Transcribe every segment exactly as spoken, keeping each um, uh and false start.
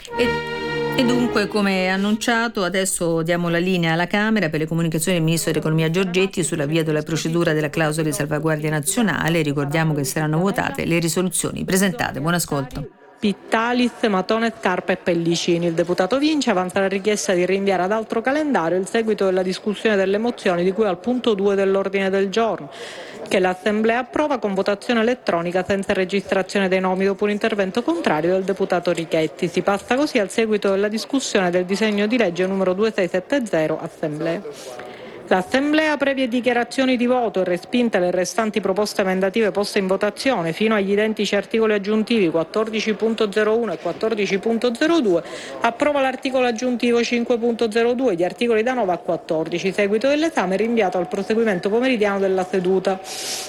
E E dunque, come annunciato, adesso diamo la linea alla Camera per le comunicazioni del Ministro dell'Economia Giorgetti sull'avvio della procedura della clausola di salvaguardia nazionale. Ricordiamo che saranno votate le risoluzioni presentate. Buon ascolto. Pittalis, Matone, Scarpa e Pellicini. Il deputato Vince avanza la richiesta di rinviare ad altro calendario il seguito della discussione delle mozioni di cui al punto due dell'ordine del giorno, che l'Assemblea approva con votazione elettronica senza registrazione dei nomi dopo un intervento contrario del deputato Richetti. Si passa così al seguito della discussione del disegno di legge numero duemilaseicentosettanta, Assemblea. L'Assemblea, previe dichiarazioni di voto e respinte le restanti proposte emendative poste in votazione fino agli identici articoli aggiuntivi quattordici punto zero uno e quattordici punto zero due, approva l'articolo aggiuntivo cinque punto zero due e gli articoli da nove a quattordici. Seguito dell'esame rinviato al proseguimento pomeridiano della seduta.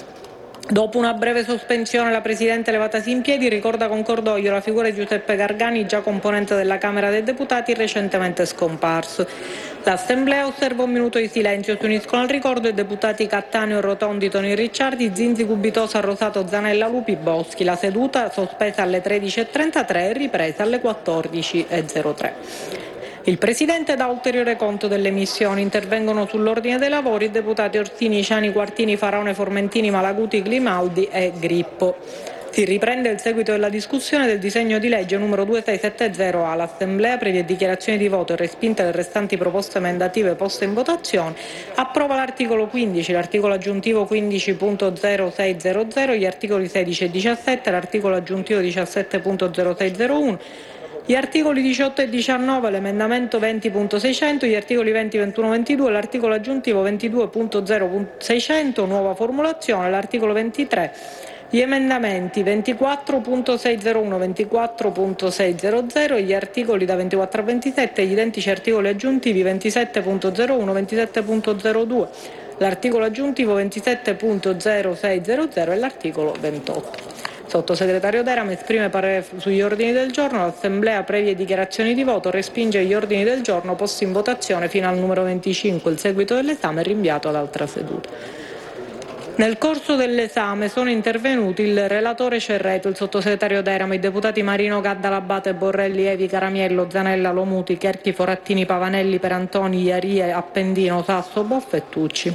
Dopo una breve sospensione, la Presidente, levatasi in piedi, ricorda con cordoglio la figura di Giuseppe Gargani, già componente della Camera dei Deputati, recentemente scomparso. L'Assemblea osserva un minuto di silenzio. Si uniscono al ricordo i deputati Cattaneo, Rotondi, Toni Ricciardi, Zinzi, Gubitosa, Rosato, Zanella, Lupi, Boschi. La seduta, sospesa alle tredici e trentatré, e ripresa alle quattordici e zero tre. Il Presidente dà ulteriore conto delle missioni. Intervengono sull'ordine dei lavori i deputati Orsini, Ciani, Quartini, Faraone, Formentini, Malaguti, Grimaldi e Grippo. Si riprende il seguito della discussione del disegno di legge numero duemilaseicentosettanta. L'Assemblea, previe dichiarazioni di voto e respinte le restanti proposte emendative poste in votazione, approva l'articolo quindici, l'articolo aggiuntivo quindici punto zero sei zero zero, gli articoli sedici e diciassette, l'articolo aggiuntivo diciassette punto zero sei zero uno, gli articoli diciotto e diciannove, l'emendamento venti punto seicento, gli articoli venti, ventuno, ventidue, l'articolo aggiuntivo ventidue punto zero seicento, nuova formulazione, l'articolo ventitré, gli emendamenti ventiquattro punto seicentouno, ventiquattro punto seicento e gli articoli da ventiquattro a ventisette, gli identici articoli aggiuntivi ventisette punto zero uno, ventisette punto zero due, l'articolo aggiuntivo ventisette punto zero sei zero zero e l'articolo ventotto. Sottosegretario Derame esprime parere sugli ordini del giorno. L'Assemblea, previe dichiarazioni di voto, respinge gli ordini del giorno posti in votazione fino al numero venticinque. Il seguito dell'esame è rinviato ad altra seduta. Nel corso dell'esame sono intervenuti il relatore Cerreto, il sottosegretario Derame, i deputati Marino, Gadda, Labate, Borrelli, Evi, Caramiello, Zanella, Lomuti, Cherchi, Forattini, Pavanelli, Perantoni, Iarie, Appendino, Sasso, Boff e Tucci.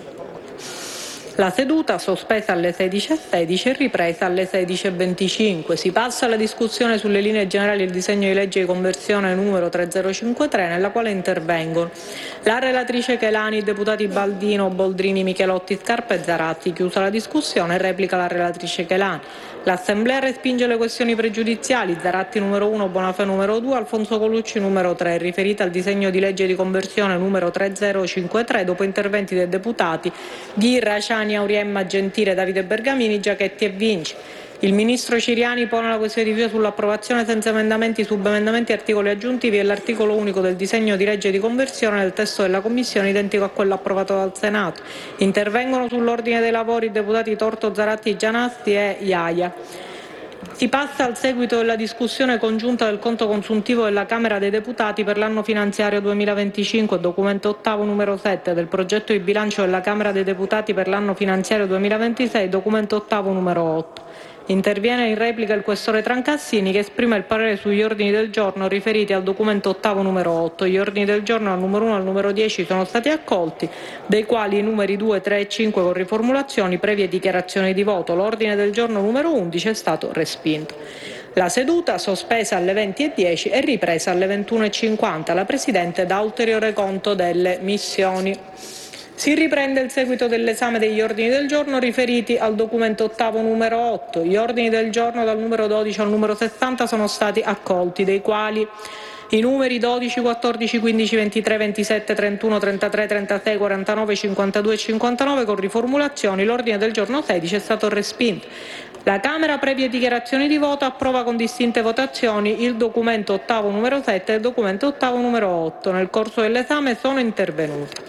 La seduta, sospesa alle sedici e sedici, è ripresa alle sedici e venticinque. Si passa alla discussione sulle linee generali del disegno di legge di conversione numero tremilacinquantatré, nella quale intervengono la relatrice Chelani, i deputati Baldino, Boldrini, Michelotti, Scarpa e Zaratti. Chiusa la discussione, replica la relatrice Chelani. L'Assemblea respinge le questioni pregiudiziali Zaratti numero uno, Bonafè numero due, Alfonso Colucci numero tre, riferita al disegno di legge di conversione numero tremilacinquantatré, dopo interventi dei deputati Ghirra, Ciani, Auriemma, Gentile, Davide Bergamini, Giachetti e Vinci. Il Ministro Ciriani pone la questione di fiducia sull'approvazione senza emendamenti, subemendamenti e articoli aggiuntivi dell'articolo unico del disegno di legge di conversione nel testo della Commissione, identico a quello approvato dal Senato. Intervengono sull'ordine dei lavori i deputati Torto, Zaratti, Gianasti e Iaia. Si passa al seguito della discussione congiunta del conto consuntivo della Camera dei Deputati per l'anno finanziario duemilaventicinque, documento ottavo numero sette, del progetto di bilancio della Camera dei Deputati per l'anno finanziario duemilaventisei, documento ottavo numero otto. Interviene in replica il questore Trancassini, che esprime il parere sugli ordini del giorno riferiti al documento ottavo numero otto. Gli ordini del giorno dal numero uno al numero dieci sono stati accolti, dei quali i numeri due, tre e cinque con riformulazioni, previe dichiarazioni di voto. L'ordine del giorno numero undici è stato respinto. La seduta, sospesa alle venti e dieci, è ripresa alle ventuno e cinquanta. La Presidente dà ulteriore conto delle missioni. Si riprende il seguito dell'esame degli ordini del giorno riferiti al documento ottavo numero otto. Gli ordini del giorno dal numero dodici al numero sessanta sono stati accolti, dei quali i numeri dodici, quattordici, quindici, ventitré, ventisette, trentuno, trentatré, trentasei, quarantanove, cinquantadue e cinquantanove con riformulazioni. L'ordine del giorno sedici è stato respinto. La Camera, previe dichiarazioni di voto, approva con distinte votazioni il documento ottavo numero sette e il documento ottavo numero otto. Nel corso dell'esame sono intervenuti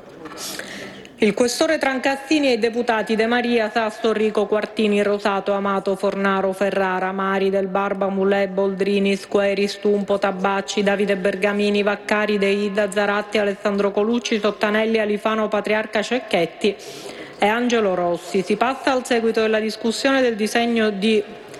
il questore Trancassini e i deputati De Maria, Sasso, Rico, Quartini, Rosato, Amato, Fornaro, Ferrara, Mari, Del Barba, Mulè, Boldrini, Squeri, Stumpo, Tabacci, Davide Bergamini, Vaccari, De Ida, Zaratti, Alessandro Colucci, Sottanelli, Alifano, Patriarca, Cecchetti e Angelo Rossi. Si passa al seguito della discussione del disegno di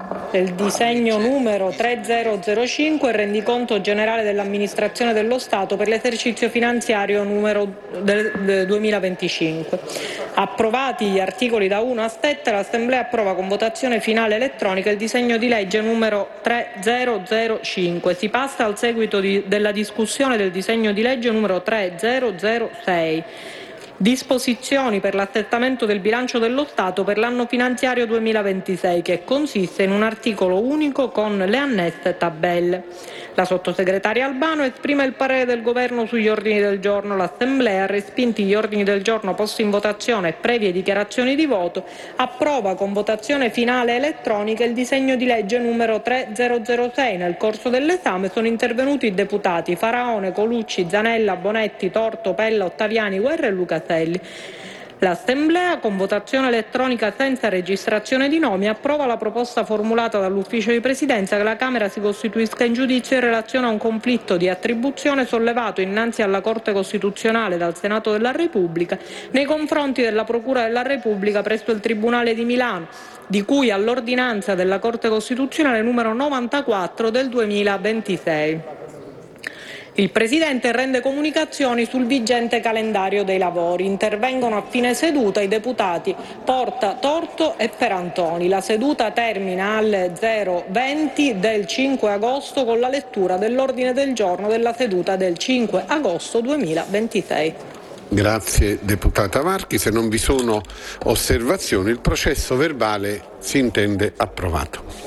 del disegno numero tremilazero rendiconto generale dell'amministrazione dello Stato per l'esercizio finanziario numero del, del duemilaventicinque. Approvati gli articoli da uno a sette, l'Assemblea approva con votazione finale elettronica il disegno di legge numero tremilacinque. Si passa al seguito di, della discussione del disegno di legge numero tremilasei. Disposizioni per l'assestamento del bilancio dello Stato per l'anno finanziario duemilaventisei, che consiste in un articolo unico con le annesse tabelle. La sottosegretaria Albano esprime il parere del Governo sugli ordini del giorno. L'Assemblea, respinti gli ordini del giorno posti in votazione e previe dichiarazioni di voto, approva con votazione finale elettronica il disegno di legge numero tremilasei. Nel corso dell'esame sono intervenuti i deputati Faraone, Colucci, Zanella, Bonetti, Torto, Pella, Ottaviani, Guerra e Lucaselli. L'Assemblea, con votazione elettronica senza registrazione di nomi, approva la proposta formulata dall'Ufficio di Presidenza che la Camera si costituisca in giudizio in relazione a un conflitto di attribuzione sollevato innanzi alla Corte Costituzionale dal Senato della Repubblica nei confronti della Procura della Repubblica presso il Tribunale di Milano, di cui all'ordinanza della Corte Costituzionale numero novantaquattro del duemilaventisei. Il Presidente rende comunicazioni sul vigente calendario dei lavori. Intervengono a fine seduta i deputati Porta, Torto e Perantoni. La seduta termina alle zero venti del cinque agosto con la lettura dell'ordine del giorno della seduta del cinque agosto duemilaventisei. Grazie deputata Varchi. Se non vi sono osservazioni, il processo verbale si intende approvato.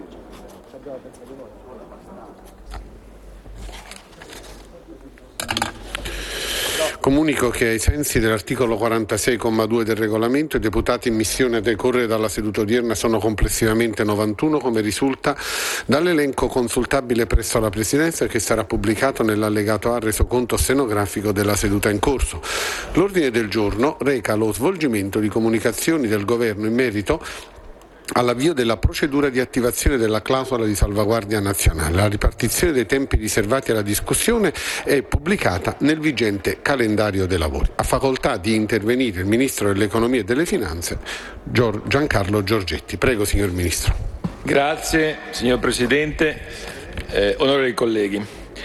Comunico che ai sensi dell'articolo quarantasei comma due del regolamento i deputati in missione a decorrere dalla seduta odierna sono complessivamente novantuno, come risulta dall'elenco consultabile presso la Presidenza che sarà pubblicato nell'allegato A resoconto stenografico della seduta in corso. L'ordine del giorno reca lo svolgimento di comunicazioni del Governo in merito all'avvio della procedura di attivazione della clausola di salvaguardia nazionale. La ripartizione dei tempi riservati alla discussione è pubblicata nel vigente calendario dei lavori. Ha facoltà di intervenire il Ministro dell'Economia e delle Finanze, Giancarlo Giorgetti. Prego, signor Ministro. Grazie, signor Presidente, eh, onorevoli colleghi.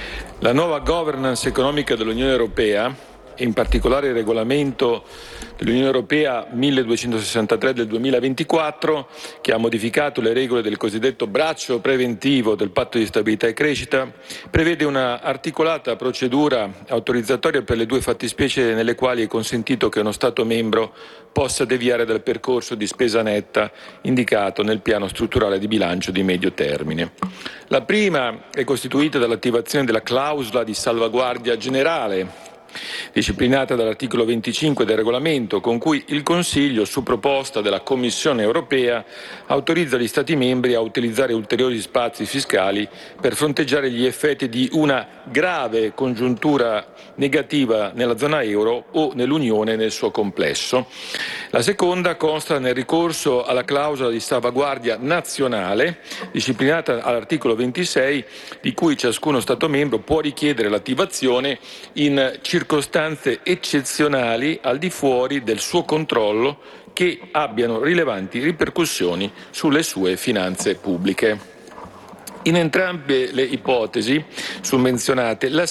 La nuova governance economica dell'Unione Europea, in particolare il regolamento dell'Unione Europea milleduecentosessantatré del duemilaventiquattro, che ha modificato le regole del cosiddetto braccio preventivo del Patto di stabilità e crescita, prevede una articolata procedura autorizzatoria per le due fattispecie nelle quali è consentito che uno Stato membro possa deviare dal percorso di spesa netta indicato nel piano strutturale di bilancio di medio termine. La prima è costituita dall'attivazione della clausola di salvaguardia generale, disciplinata dall'articolo venticinque del regolamento, con cui il Consiglio, su proposta della Commissione europea, autorizza gli Stati membri a utilizzare ulteriori spazi fiscali per fronteggiare gli effetti di una grave congiuntura negativa nella zona euro o nell'Unione nel suo complesso. La seconda consta nel ricorso alla clausola di salvaguardia nazionale, disciplinata all'articolo ventisei, di cui ciascuno Stato membro può richiedere l'attivazione in circostanze eccezionali al di fuori del suo controllo che abbiano rilevanti ripercussioni sulle sue finanze pubbliche. In entrambe le ipotesi summenzionate, la